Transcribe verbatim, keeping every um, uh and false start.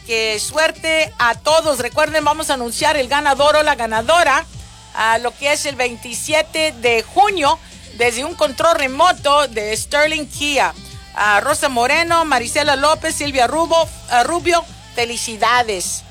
que suerte a todos. Recuerden, vamos a anunciar el ganador o la ganadora a lo que es el veintisiete de junio desde un control remoto de Sterling Kia. A Rosa Moreno, Marisela López, Silvia Rubo, a Rubio, felicidades.